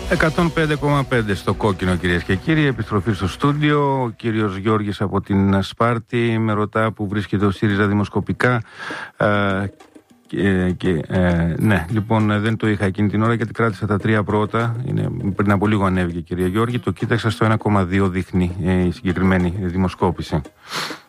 105,5 στο κόκκινο, κυρίες και κύριοι. Επιστροφή στο στούντιο. Ο κύριος Γιώργης από την Σπάρτη με ρωτά που βρίσκεται ο ΣΥΡΙΖΑ δημοσκοπικά. Ναι, λοιπόν, δεν το είχα εκείνη την ώρα γιατί κράτησα τα 3 πρώτα. Πριν από λίγο ανέβηκε, κυρία Γιώργη. Το κοίταξα στο 1,2 δείχνει η συγκεκριμένη δημοσκόπηση.